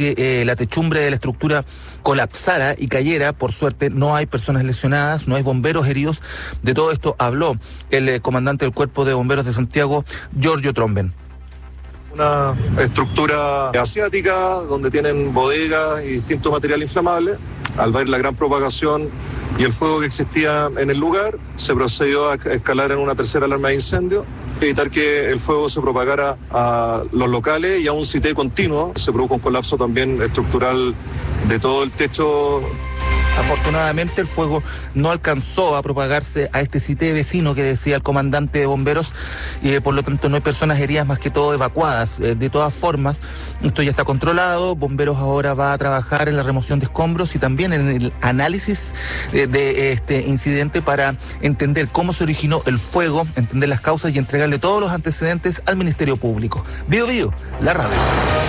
que la techumbre de la estructura colapsara y cayera. Por suerte no hay personas lesionadas, no hay bomberos heridos. De todo esto habló el comandante del Cuerpo de Bomberos de Santiago, Giorgio Tromben. Una estructura asiática donde tienen bodegas y distintos materiales inflamables. Al ver la gran propagación y el fuego que existía en el lugar, se procedió a escalar en una tercera alarma de incendio, evitar que el fuego se propagara a los locales y a un sitio continuo. Se produjo un colapso también estructural de todo el techo. Afortunadamente el fuego no alcanzó a propagarse a este sitio vecino que decía el comandante de bomberos, y por lo tanto no hay personas heridas, más que todo evacuadas. De todas formas, esto ya está controlado. Bomberos ahora va a trabajar en la remoción de escombros y también en el análisis de este incidente para entender cómo se originó el fuego, entender las causas y entregarle todos los antecedentes al Ministerio Público. Bio Bio, la radio.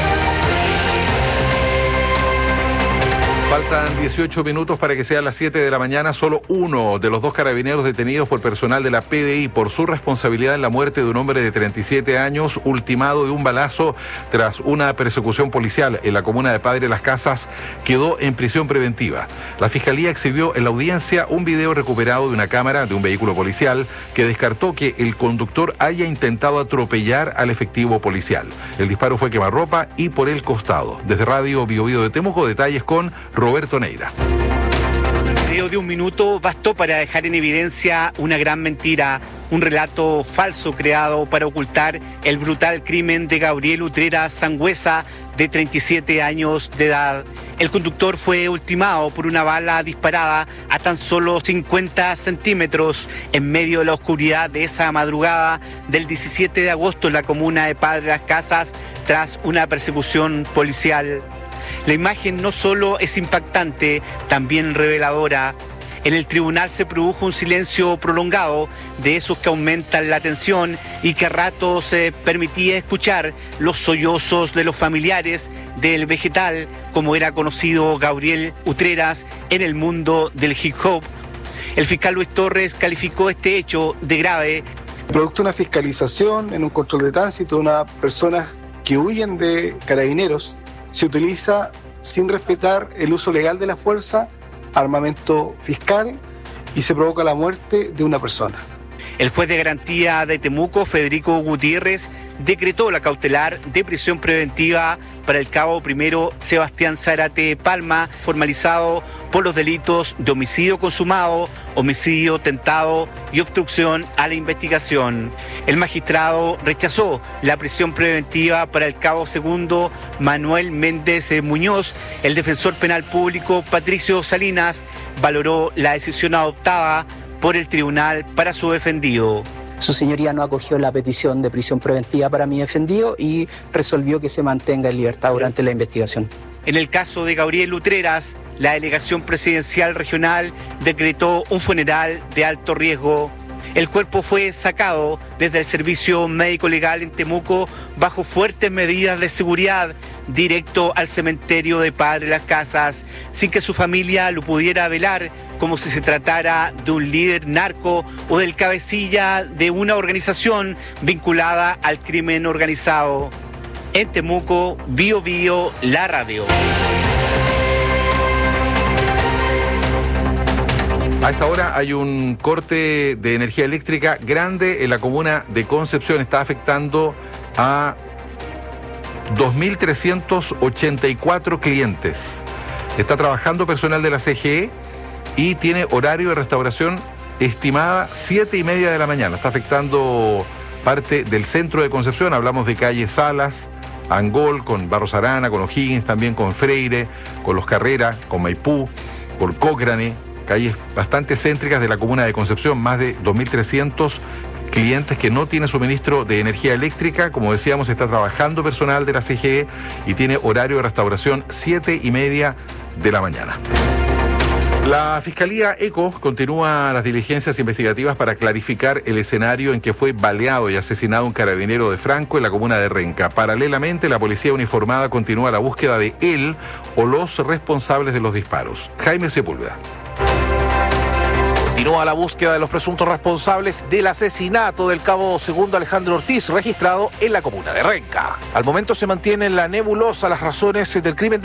Faltan 18 minutos para que sean las 7 de la mañana. Solo uno de los 2 carabineros detenidos por personal de la PDI por su responsabilidad en la muerte de un hombre de 37 años, ultimado de un balazo tras una persecución policial en la comuna de Padre Las Casas, quedó en prisión preventiva. La Fiscalía exhibió en la audiencia un video recuperado de una cámara de un vehículo policial que descartó que el conductor haya intentado atropellar al efectivo policial. El disparo fue quemarropa y por el costado. Desde Radio Bio Bio de Temuco, detalles con Roberto Neira. Un video de 1 minuto bastó para dejar en evidencia una gran mentira, un relato falso creado para ocultar el brutal crimen de Gabriel Utreras Sangüesa, de 37 años de edad. El conductor fue ultimado por una bala disparada a tan solo 50 centímetros en medio de la oscuridad de esa madrugada del 17 de agosto en la comuna de Padre Las Casas, tras una persecución policial. La imagen no solo es impactante, también reveladora. En el tribunal se produjo un silencio prolongado, de esos que aumentan la tensión y que a ratos se permitía escuchar los sollozos de los familiares del vegetal, como era conocido Gabriel Utreras en el mundo del hip hop. El fiscal Luis Torres calificó este hecho de grave. Producto de una fiscalización en un control de tránsito de una persona que huyen de carabineros, se utiliza sin respetar el uso legal de la fuerza, armamento fiscal, y se provoca la muerte de una persona. El juez de garantía de Temuco, Federico Gutiérrez, decretó la cautelar de prisión preventiva para el cabo primero Sebastián Zárate Palma, formalizado por los delitos de homicidio consumado, homicidio tentado y obstrucción a la investigación. El magistrado rechazó la prisión preventiva para el cabo segundo Manuel Méndez Muñoz. El defensor penal público Patricio Salinas valoró la decisión adoptada por el tribunal para su defendido. Su señoría no acogió la petición de prisión preventiva para mi defendido y resolvió que se mantenga en libertad durante la investigación. En el caso de Gabriel Utreras, la delegación presidencial regional decretó un funeral de alto riesgo. El cuerpo fue sacado desde el servicio médico legal en Temuco bajo fuertes medidas de seguridad, directo al cementerio de Padre Las Casas, sin que su familia lo pudiera velar, como si se tratara de un líder narco o del cabecilla de una organización vinculada al crimen organizado. En Temuco, Bio Bio, la radio. A esta hora hay un corte de energía eléctrica grande en la comuna de Concepción. Está afectando a 2.384 clientes. Está trabajando personal de la CGE y tiene horario de restauración estimada 7:30 de la mañana. Está afectando parte del centro de Concepción. Hablamos de calle Salas, Angol, con Barros Arana, con O'Higgins, también con Freire, con Los Carrera, con Maipú, con Cochrane, calles bastante céntricas de la comuna de Concepción. Más de 2.300 clientes que no tienen suministro de energía eléctrica. Como decíamos, está trabajando personal de la CGE y tiene horario de restauración 7:30 de la mañana. La Fiscalía ECO continúa las diligencias investigativas para clarificar el escenario en que fue baleado y asesinado un carabinero de Franco en la comuna de Renca. Paralelamente, la policía uniformada continúa la búsqueda de él o los responsables de los disparos. Jaime Sepúlveda. Continúa la búsqueda de los presuntos responsables del asesinato del cabo segundo Alejandro Ortiz, registrado en la comuna de Renca. Al momento se mantiene en la nebulosa las razones del crimen